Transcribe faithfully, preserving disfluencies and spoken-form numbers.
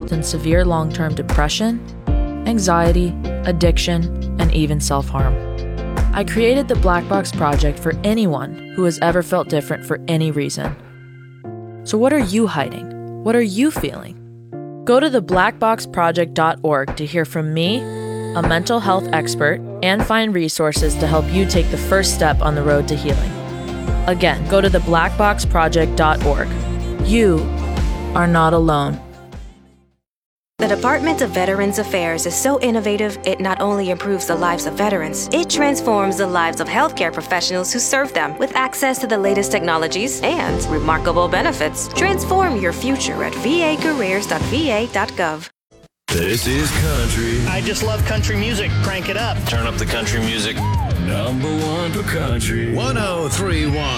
than severe long-term depression, anxiety, addiction, and even self-harm. I created the Black Box Project for anyone who has ever felt different for any reason. So what are you hiding? What are you feeling? Go to the black box project dot org to hear from me, a mental health expert, and find resources to help you take the first step on the road to healing. Again, go to the black box project dot org. You are not alone. The Department of Veterans Affairs is so innovative, it not only improves the lives of veterans, it transforms the lives of healthcare professionals who serve them with access to the latest technologies and remarkable benefits. Transform your future at v a careers dot v a dot gov. This is country. I just love country music. Crank it up. Turn up the country music. Number one for country. one oh three point one